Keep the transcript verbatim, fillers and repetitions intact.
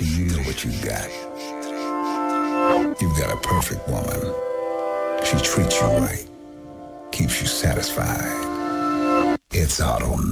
you know what you got. You've got a perfect woman. She treats you right, keeps you satisfied. It's automatic.